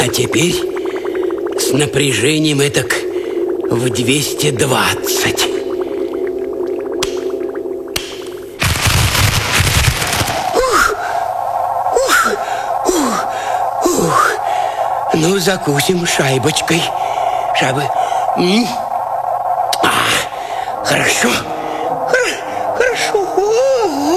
А теперь с напряжением этак в 220. Ну, закусим шайбочкой. Хорошо.